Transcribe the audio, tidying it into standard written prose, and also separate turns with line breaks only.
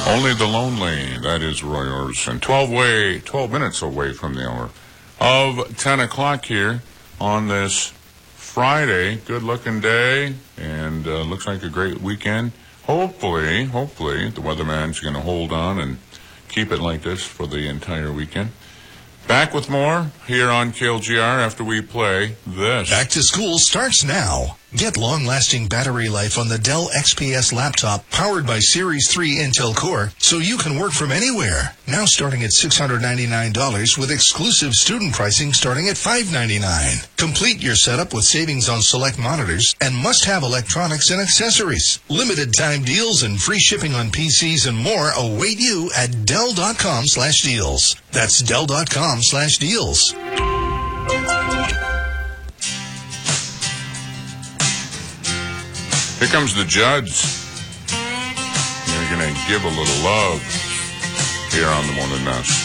Only the Lonely, that is Roy Orbison. 12 minutes away from the hour of 10 o'clock here on this Friday. Good-looking day, and looks like a great weekend. Hopefully, the weatherman's going to hold on and keep it like this for the entire weekend. Back with more here on KLGR after we play this.
Back to school starts now. Get long-lasting battery life on the Dell XPS laptop powered by Series 3 Intel Core so you can work from anywhere. Now starting at $699 with exclusive student pricing starting at $599. Complete your setup with savings on select monitors and must-have electronics and accessories. Limited time deals and free shipping on PCs and more await you at Dell.com/deals. That's Dell.com/deals.
Here comes the Judds. They're going to give a little love here on the Morning Mess.